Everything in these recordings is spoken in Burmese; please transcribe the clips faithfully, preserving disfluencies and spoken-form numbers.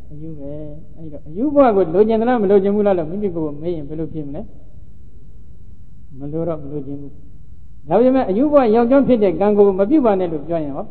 အယူပဲအဲ့တော့အယူဘဝကိုလိုချင်သလားမလိုချင်ဘူးလားလို့မိမိကိုယ်ကိုမေးရင်ဘယ်လိုဖြစ်မလဲမလိုတော့မလိုချင်ဘူးဒါပေမဲ့အယူဘဝရောက်ကြောင်းဖြစ်တဲ့ကံကိုမပြုပါနဲ့လို့ပြောရင်ဟော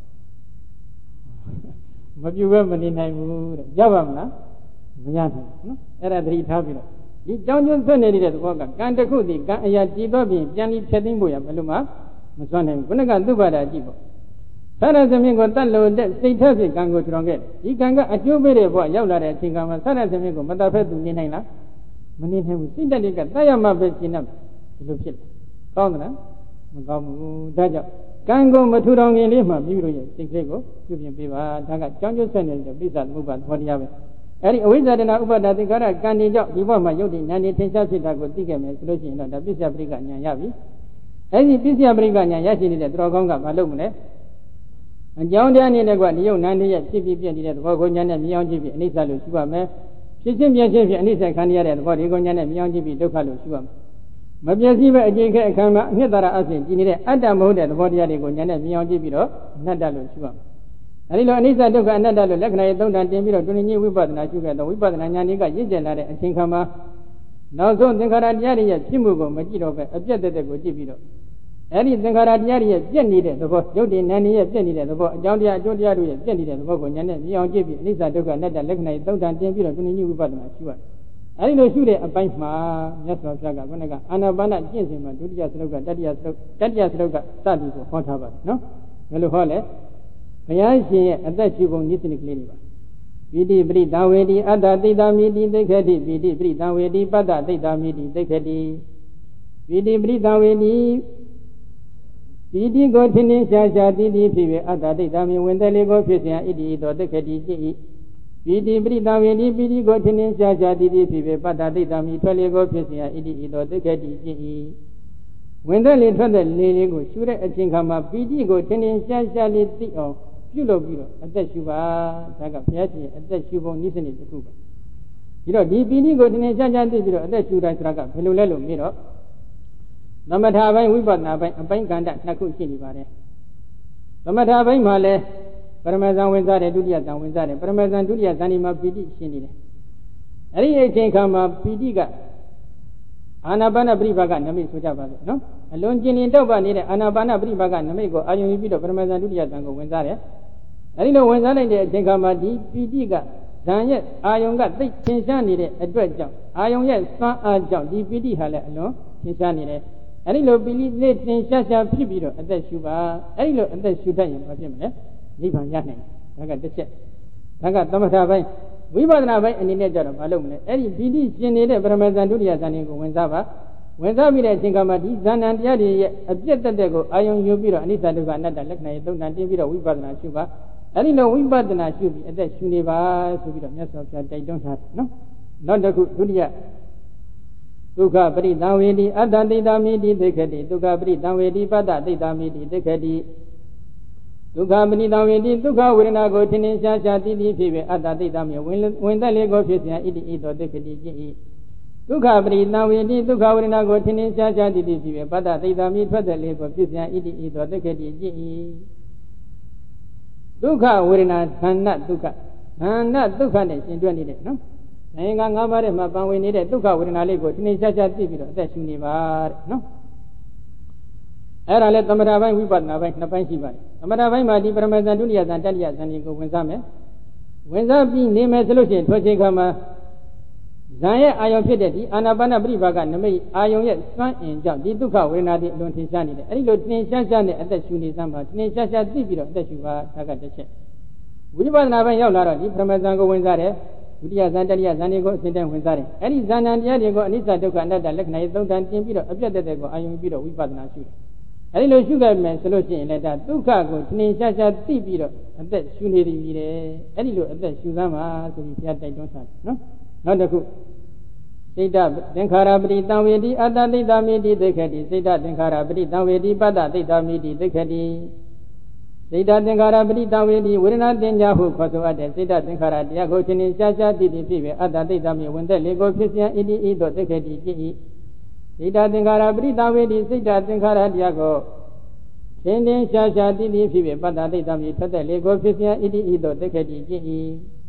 မပြုဘဲမနေနိုင်ဘူးတဲ့ရပါမလားမရနိုင်ဘူးနော်အဲ့ဒါသတိထားပြီးတော့ဒီကြောင်းကျွန်းဆွနေတဲ့သဘောကကံတစ်ခုဒီကံအရာတည်တော့ပြင်ပြန်ပြီးဖြတ်သိမ်းဖို့ရဘယ်လိုမှမစွမ်းနိုင်ဘူးခုနကသုဘတာကြည့်ပေါ့ဆရသမင်းကိုတတ်လို့တဲ့စိတ်ထက်ဖြင့်ကံကိုထူထောင်ခဲ့ဒီကံကအကျိုးပေးတဲ့ဘဝရောက်လာတဲ့အချိန်ကမှဆရသမင်းကိုမတတ်ဖက်သူနေနိုင်လားမနေနိုင်ဘူးစိတ်တက်တွေကတတ်ရမှပဲရှင်းတတ်ဒီလိုဖြစ်တယ်ကောင်းသလားမကောင်းဘူးဒါကြောင့်ကံကိုမထူထောင်ခင်လေးမှမိမိတို့ရဲ့စိတ်ကလေးကိုပြုပြင်ပေးပါဒါကကြောင်းကျွတ်ဆက်နေတဲ့ပိဿသမုပ္ပါသဘောတရားပဲအဲ့ဒီအဝိဇ္ဇာတနာဥပါဒသင်္ခါရကံတွေကြောင့်ဒီဘဝမှာယုတ်တိနာနေထင်ရှားဖြစ်တာကိုသိခဲ့မယ်ဆိုလို့ရှိရင်တော့ဒါပစ္စယပရိက္ခဉာဏ်ရပြီအဲ့ဒီပစ္စယပရိက္ခဉာဏ်ရရှိနေတဲ့တော်ကောင်းကမလုပ်မလဲအကြောင်းတရားနေတဲ့ကွာဒီယုတ်နာနေရဲ့ဖြစ်ပြီးပြည့်နေတဲ့သဘောကိုဉာဏ်နဲ့မြင်အောင်ကြည့်ပြီးအနိစ္စလို့ရှုပါမယ်ဖြစ်ချင်းပြည့်ချင်းဖြစ်အနိစ္စခံရတဲ့သဘောဒီကိုဉာဏ်နဲ့မြင်အောင်ကြည့်ပြီးဒုက္ခလို့ရှုပါမယ်မပြည့်စည်ပဲအကျိန်ခဲအခမ်းမှာအနှစ်သာရအစဉ်ကြည်နေတဲ့အတ္တမဟုတ်တဲ့သဘောတရားတွေကိုဉာဏ်နဲ့မြင်အောင်ကြည့်ပြီးတော့အနတ္တလို့ရှုပါမယ်အဲဒီလိုအနိစ္စဒုက္ခအနတ္တလို့လက္ခဏာရေးသုံးတန်တင်ပြီးတော့တွင်ကြီးဝိပဿနာရှုခဲ့တော့ဝိပဿနာဉာဏ်ကြီးကရင့်ကျက်လာတဲ့အချိန်ခါမှာနောက်ဆုံးသင်္ခါရတရားတွေရဲ့ဖြစ်မှုကိုမကြည့်တော့ပဲအပြတ်တက်တက်ကိုကြည့်ပြီးတော့အဲဒီသင်္ခါရတရားတွေရဲ့ပြည့်နေတဲ့သဘောရုပ်တည်နာနေရဲ့ပြည့်နေတဲ့သဘောအကြောင်းတရားအကျိုးတရားတို့ရဲ့ပြည့်နေတဲ့သဘောကိုဉာဏ်နဲ့မြင်အောင်ကြည့်ပြီးအနိစ္စဒုက္ခအနတ္တလက္ခဏာရေးသုံးတန်တင်ပြီးတော့တွင်ကြီးဝိပဿနာရှုရတယ်အဲဒီလိုရှုတဲ့အပိုင်းမှာမြတ်စွာဘုရားကခုနကအာနာပါနကျင့်စဉ်မှာဒုတိယစရုပ်ကတတိယစရုပ်တတိယစရုပ်ကစသည်ကိုဟောထားပါတယ်နော်ဘယ်လိုဟောလဲဘုရားရှင်ရဲ့အသက်ရှုပုံနည်းစနစ်ကလေးတွေပါပိဋိပရိသဝေတိအတ္တသိတာမိတိသိခတိပိဋိပရိသဝေတိပတ္တသိတာမိတိသိခတိပိဋိပရိသဝေတိပိဋိကိုထင်းထင်းရှားရှားတည်တည်ဖြစ်၍အတ္တသိတာမိဝင်တယ်လေးကိုဖြစ်စဉ်ဣတိသောသိခတိရှိ၏ပိဋိပရိသဝေတိပိဋိကိုထင်းထင်းရှားရှားတည်တည်ဖြစ်၍ပတ္တသိတာမိထွက်လေးကိုဖြစ်စဉ်ဣတိသောသိခတိရှိ၏ဝင်တဲ့လေထွက်တဲ့လေလေးကိုရှုတဲ့အချိန်ခါမှာပီတိကိုထင်းထင်းရှားရှားလေးသိအောင်ပြုလုပ်ပြီးတော့အသက်ရှုပါဒါကဘုရားရှင်အသက်ရှုပုံနည်းစနစ်တစ်ခုပဲဒီတော့ဒီပီတိကိုထင်းထင်းရှားရှားသိပြီးတော့အသက်ရှုတိုင်းဆိုတာကဘယ်လိုလဲလို့မေးတော့သမထပိုင်းဝိပဿနာပိုင်းအပိုင်းကန္တနှစ်ခုရှိနေပါတယ်သမထပိုင်းမှာလဲပရမဇန်ဝင်စားတယ်ဒုတိယဇန်ဝင်စားတယ်ပရမဇန်ဒုတိယဇန်ဒီမှာပီတိရှင်းနေတယ်အဲ့ဒီအချိန်ခါမှာပီတိကအာနာပါနပရိပါကနမိတ်ဆိုကြပါစို့နော်အလွန်ကျင်လင်တောက်ပနေတဲ့အာနာပါနပရိပါကနမိတ်ကိုအာယုံယူပြီးတော့ပရမဇန်ဒုတိယဇန်ကိုဝင်စားတယ်အဲဒီလိုဝင်စားလိုက်တဲ့အချိန်ခါမှာဒီပီတိကဇန်ရဲ့အာယုံကသိသင်ရှားနေတဲ့အတွက်ကြောင့်အာယုံရဲ့စွမ်းအားကြောင့်ဒီပီတိဟာလည်းအလွန်သင်ရှားနေတယ်အဲဒီလိုပီတိလေးသင်ရှားရှားဖြစ်ပြီးတော့အသက်ရှုပါအဲဒီလိုအသက်ရှုတတ်ရင်ဘာဖြစ်မလဲနိဗ္ဗာန်ရနိုင်တယ်ဒါကတစ်ချက်ဒါကသမထပိုင်းဝိပဿနာပိုင်းအနေနဲ့ကြတော့မလုပ်မလဲအဲ့ဒီပီတိရှင်နေတဲ့ပရမဇန်ဒုတိယဇန်ကိုဝင်စားပါဝင်စားပြီးတဲ့အချိန်ကမှဒီဇာဏံတရားတွေရဲ့အပြည့်တက်တဲ့ကိုအာယုံယူပြီးတော့အနိစ္စဒုက္ခအနတ္တလက္ခဏာရေးသုံးတန်တင်ပြီးတော့ဝိပဿနာရှုပါအဲ့ဒီလိုဝိပဿနာရှုပြီးအသက်ရှုနေပါဆိုပြီးတော့မြတ်စွာဘုရားတိုက်တွန်းထားတယ်နော်နောက်တစ်ခုဒုတိယဒုက္ခပရိသံဝေတိအတ္တသိတာမိတိသိခတိဒုက္ခပရိသံဝေတိပတ္တသိတာမိတိသိခတိဒုက္ခပရိသံဝေတိဒုက္ခဝေဒနာကိုထင်းထင်းရှားရှားတည်တည်ဖြစ်၍အတ္တသိတာမိဝင်ဝင်သက်လေးကိုဖြစ်စဉ်ဣတိဣသောသိခတိကျင့်၏ဒုက္ခပရိသံဝေတိဒုက္ခဝေဒနာကိုထင်းထင်းရှားရှားတည်တည်ဖြစ်၍ပတ္တသိတာမိထွက်သက်လေးကိုဖြစ်စဉ်ဣတိဣသောသိခတိကျင့်၏ဒုက္ခဝေဒနာခန္ဓာဒုက္ခခန္ဓာဒုက္ခနဲ့ရှင်တွဲနေတယ်နော်နိုင်ငံငါးပါးထဲမှာပန်ဝင်နေတဲ့ဒုက္ခဝေဒနာလေးကိုထင်းထင်းရှားရှားသိပြီးတော့အသက်ရှုနေပါတဲ့နော်အဲ့ဒါလဲသမထပိုင်းဝိပဿနာပိုင်းနှစ်ပိုင်းရှိပါတယ်သမထပိုင်းမှာဒီပရမဇန်ဒုတိယဇန်တတိယဇန်တွေကိုဝင်စားမယ်ဝင်စားပြီးနေမယ်ဆိုလို့ရှိရင်ထိုချိန်ခါမှာဇန်ရဲ့အာယုံဖြစ်တဲ့ဒီအာနာပါနပရိပါကနမိတ်အာယုံရဲ့စွမ်းအင်ကြောင့်ဒီဒုက္ခဝေဒနာတွေအလွန်ထင်ရှားနေတယ်အဲ့ဒီလိုထင်ရှားရှားနဲ့အသက်ရှုနေစမ်းပါထင်ရှားရှားသိပြီးတော့အသက်ရှုပါဒါကတစ်ချက်ဝိပဿနာပိုင်းရောက်လာတော့ဒီပရမဇန်ကိုဝင်စားတယ်ဒုတိယဇန်တတိယဇန်တွေကိုအစဉ်တည်းဝင်စားတယ်အဲ့ဒီဇန်ဏတရားတွေကိုအနိစ္စဒုက္ခအနတ္တလက္ခဏာရေးသုံးတန်တင်ပြီးတော့အပြတ်တက်တဲ့ကိုအာယုံပြီးတော့ဝိပဿနာရှုတယ်အဲဒီလိုရှုခဲ့မယ်ဆိုလို့ရှိရင်လည်းဒါဒုက္ခကိုထင်ရှားရှားသိပြီးတော့အသက်ရှုနေပြီတဲ့အဲဒီလိုအသက်ရှုသမ်းပါဆိုပြီးဘုရားတိုက်တွန်းထားတယ်နော်နောက်တစ်ခုစိတ်တသင်္ခါရပရိသံဝေတိအတ္တသိတာမိတိသိခတိစိတ်တသင်္ခါရပရိသံဝေတိပတ္တသိတာမိတိသိခတိစိတ်တသင်္ခါရပရိသံဝေတိဝေဒနာတင်ညာဟုခေါ်ဆိုအပ်တဲ့စိတ်တသင်္ခါရတရားကိုထင်ရှားရှားသိသိဖြစ်ပြီးအတ္တသိတာမိဝင်သက်လေးကိုဖြစ်စဉ်ဣတိဣသောသိခတိဖြစ်၏စိတ်တသင်္ခါရပရိသဝေတိစိတ်တသင်္ခါရတရားကိုသင်္တင်ရှားရှားတည်တည်ဖြစ်ဖြစ်ပတ္တသိတ္တမိထက်တဲ့လေကိုဖြစ်စဉ်ဣတိဣသောသိခတိကျင့်၏